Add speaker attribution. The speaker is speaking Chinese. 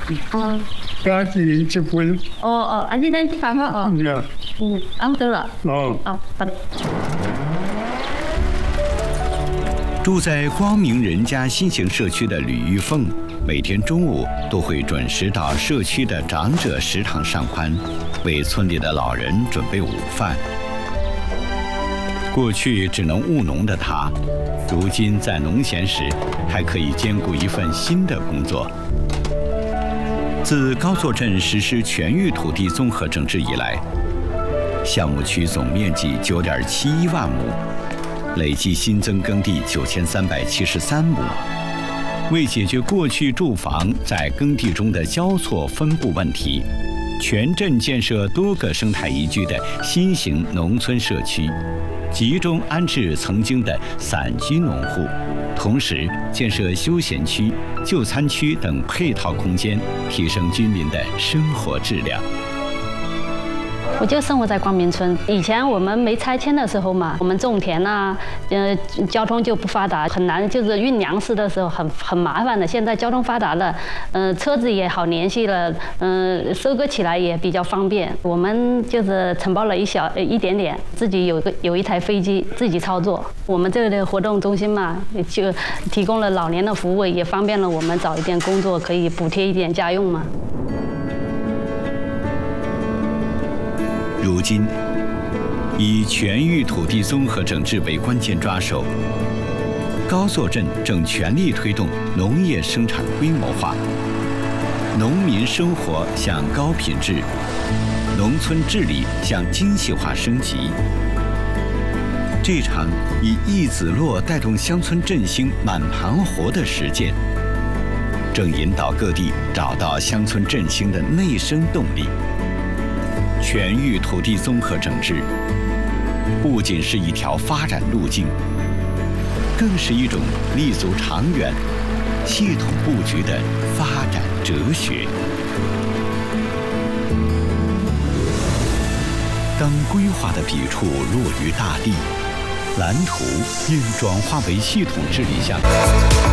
Speaker 1: 家是结婚。
Speaker 2: 你在地方哦。得了。好的。
Speaker 3: 住在光明人家新型社区的吕玉凤，每天中午都会准时到社区的长者食堂上班，为村里的老人准备午饭。过去只能务农的她，如今在农闲时还可以兼顾一份新的工作。自高作镇实施全域土地综合整治以来，项目区总面积9.71万亩，累计新增耕地9373亩。为解决过去住房在耕地中的交错分布问题，全镇建设多个生态宜居的新型农村社区，集中安置曾经的散居农户，同时建设休闲区、就餐区等配套空间，提升居民的生活质量。
Speaker 2: 我就生活在光明村。以前我们没拆迁的时候嘛，我们种田呐，交通就不发达，很难，就是运粮食的时候很麻烦的。现在交通发达了，车子也好联系了，收割起来也比较方便。我们就是承包了一点点，自己有一台飞机自己操作。我们这个活动中心嘛，就提供了老年的服务，也方便了我们找一点工作，可以补贴一点家用嘛。
Speaker 3: 如今，以全域土地综合整治为关键抓手，高作镇正全力推动农业生产规模化，农民生活向高品质、农村治理向精细化升级。这场以一子落带动乡村振兴满盘活的实践，正引导各地找到乡村振兴的内生动力。全域土地综合整治不仅是一条发展路径，更是一种立足长远、系统布局的发展哲学。当规划的笔触落于大地，蓝图应转化为系统治理下